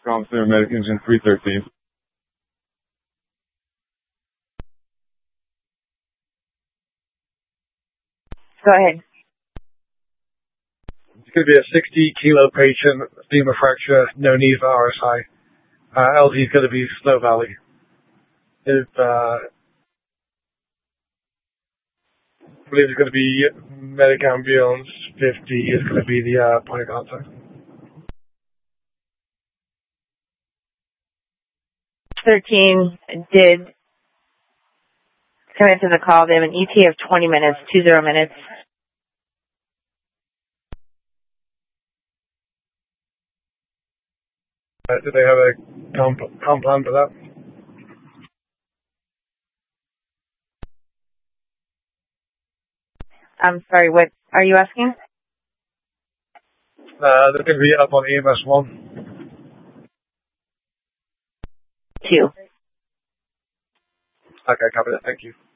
Officer, Medic Engine 313. Go ahead. It's going to be a 60-kilo patient, femur fracture, no need for RSI. LD is going to be Snow Valley. If, I believe it's going to be Medic Ambulance 50 is going to be the point of contact. 13 did come into the call. They have an ETA of 20 minutes, 20 minutes. Do they have a comp plan for that? I'm sorry, what are you asking? They're going to be up on EMS 1. 2. Okay, copy that. Thank you.